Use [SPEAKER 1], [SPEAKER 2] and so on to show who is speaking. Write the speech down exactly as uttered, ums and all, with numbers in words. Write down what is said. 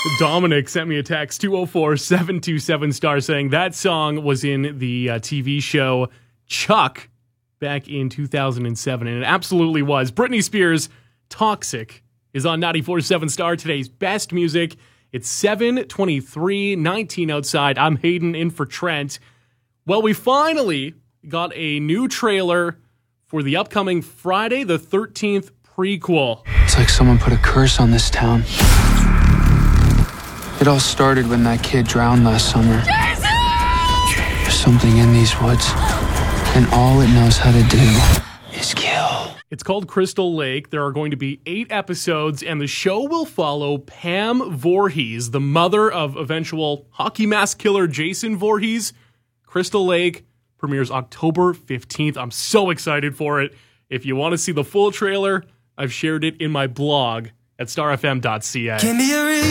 [SPEAKER 1] Dominic sent me a text, two oh four, seven two seven, star, saying that song was in the uh, T V show Chuck back in two thousand seven, and it absolutely was. Britney Spears' Toxic is on ninety-four point seven Star, today's best music. It's seven twenty-three, nineteen outside. I'm Hayden in for Trent. Well, we finally got a new trailer for the upcoming Friday the thirteenth prequel.
[SPEAKER 2] It's like someone put a curse on this town. It all started when that kid drowned last summer. Jason! There's something in these woods, and all it knows how to do is kill.
[SPEAKER 1] It's called Crystal Lake. There are going to be eight episodes, and the show will follow Pam Voorhees, the mother of eventual hockey mask killer Jason Voorhees. Crystal Lake premieres October fifteenth. I'm so excited for it. If you want to see the full trailer, I've shared it in my blog at star f m dot c a.